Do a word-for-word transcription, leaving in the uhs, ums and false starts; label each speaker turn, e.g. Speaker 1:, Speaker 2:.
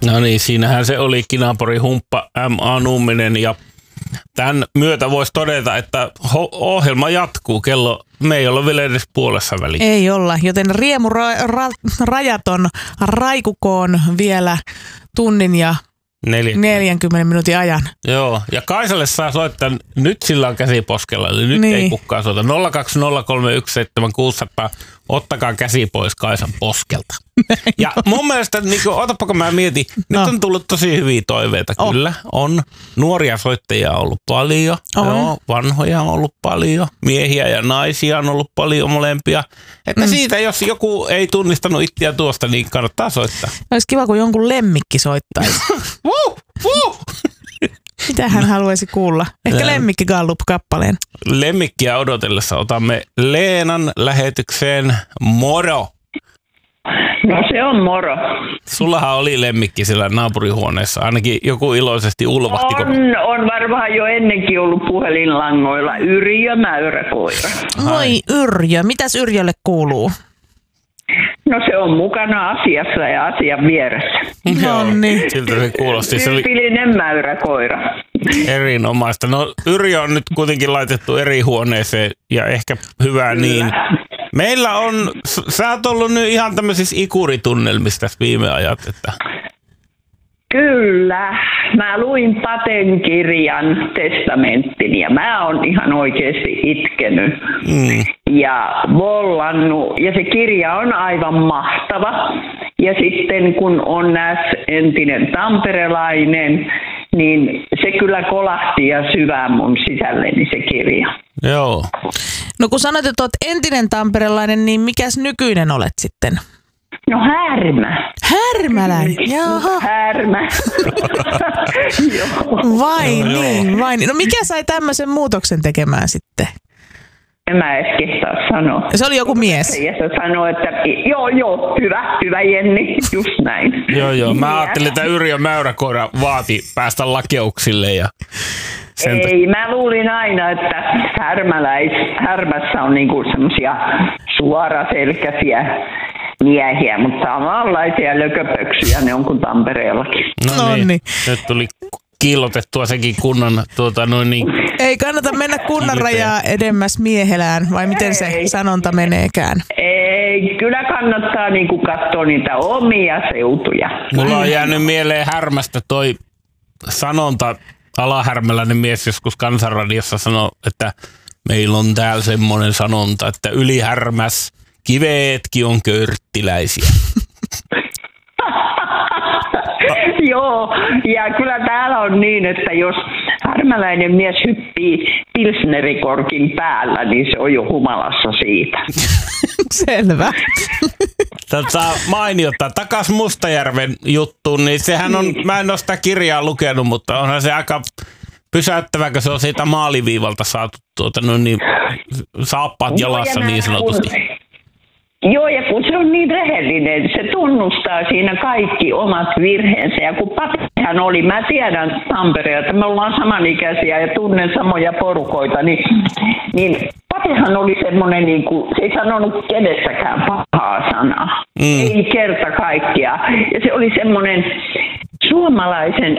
Speaker 1: No niin, siinähän se oli Kinaporin humppa M A Numminen ja tämän myötä voisi todeta, että ho- ohjelma jatkuu. Kello me ei olla vielä edes puolessa väliin.
Speaker 2: Ei olla, joten riemu ra- ra- rajaton raikukoon vielä tunnin ja
Speaker 1: neljäkymmentä.
Speaker 2: neljänkymmenen minuutin ajan.
Speaker 1: Joo, ja Kaisalle saa soittaa, nyt sillä on käsi poskella, eli nyt
Speaker 2: niin.
Speaker 1: ei kukaan soita. nolla kaksi nolla kolme yksi seitsemän kuusi nolla nolla, ottakaa käsi pois Kaisan poskelta. Ja mun mielestä, niin kuin, otapa kun mä mietin, nyt
Speaker 2: no.
Speaker 1: on tullut tosi hyviä toiveita, oh. kyllä. On nuoria soittajia on ollut paljon, oh. joo, vanhoja on ollut paljon, miehiä ja naisia on ollut paljon molempia. Että mm. siitä, jos joku ei tunnistanut itseä tuosta, niin kannattaa soittaa.
Speaker 2: Olisi kiva, kun jonkun lemmikki soittaisi.
Speaker 1: Woo! Woo!
Speaker 2: Mitä hän haluaisi kuulla? Ehkä Lemmikki Gallup-kappaleen.
Speaker 1: Lemmikkiä odotellessa otamme Leenan lähetykseen. Moro!
Speaker 3: No se on moro.
Speaker 1: Sullahan oli lemmikki siellä naapurihuoneessa. Ainakin joku iloisesti ulvahti.
Speaker 3: On, on varmaan jo ennenkin ollut puhelinlangoilla Yrjö mäyräkoira.
Speaker 2: Voi Yrjö. Mitäs Yrjölle kuuluu?
Speaker 3: No se on mukana asiassa ja asian vieressä.
Speaker 2: No niin.
Speaker 1: Siltä se kuulosti. Se oli
Speaker 3: tyypillinen mäyräkoira.
Speaker 1: erinomaista. No Yrjö on nyt kuitenkin laitettu eri huoneeseen ja ehkä hyvä niin. Meillä on, sä oot ollut nyt ihan tämmöisissä ikuritunnelmissa tässä viime ajat, että...
Speaker 3: Kyllä. Mä luin Paten kirjan testamenttini ja mä oon ihan oikeasti itkenyt mm. ja vollannut. Ja se kirja on aivan mahtava. Ja sitten kun on näs entinen tamperelainen, niin se kyllä kolahti ja syvään mun sisälleni se kirja.
Speaker 1: Joo.
Speaker 2: No kun sanoit, että olet entinen tamperelainen, niin mikäs nykyinen olet sitten?
Speaker 3: No Härmä.
Speaker 2: Härmäläinen, jaha.
Speaker 3: Härmä.
Speaker 2: Vai niin, vai niin. No mikä sai tämmöisen muutoksen tekemään sitten?
Speaker 3: En mä edes kehtaa sanoa.
Speaker 2: Se oli joku mies.
Speaker 3: Ja se sanoi, että joo, joo, hyvä, hyvä Jenni, just näin.
Speaker 1: Joo, joo. Mä ajattelin, että Yrjö mäyräkoira vaati päästä lakeuksille ja...
Speaker 3: Sentä. Ei, mä luulin aina, että härmäläis, härmässä on niinku semmosia suoraselkäisiä miehiä, mutta samanlaisia lököpöksyjä ne on kuin Tampereellakin.
Speaker 1: No, no niin. niin. Nyt tuli kiillotettua sekin kunnan tuota noin niin.
Speaker 2: Ei kannata mennä kunnan rajaa edemmäs miehelään, vai miten ei. Se sanonta meneekään?
Speaker 3: Ei, kyllä kannattaa niinku katsoa niitä omia seutuja.
Speaker 1: Mulla on jäänyt mieleen Härmästä toi sanonta. Alahärmäläinen mies joskus Kansanradiossa sanoi, että meillä on täällä semmoinen sanonta, että yli Härmäs kiveetkin on körttiläisiä.
Speaker 3: Joo, ja kyllä täällä on niin, että jos härmäläinen mies hyppii pilsnerikorkin päällä, niin se on jo humalassa siitä.
Speaker 2: Selvä.
Speaker 1: Tätä mainiota. Takas Mustajärven juttuun, niin sehän on, mä en ole sitä kirjaa lukenut, mutta onhan se aika pysäyttävä, kun se on siitä maaliviivalta saatu tuota, no niin, saappaat jalassa niin sanotusti.
Speaker 3: Joo, ja kun se on niin rehellinen, se tunnustaa siinä kaikki omat virheensä. Ja kun Patehan oli, mä tiedän Tampereelta, me ollaan samanikäisiä ja tunnen samoja porukoita, niin, niin Patehan oli semmoinen, niin kuin, se ei sanonut kenestäkään pahaa sanaa. Mm. Ei kerta kaikkiaan. Ja se oli semmoinen suomalaisen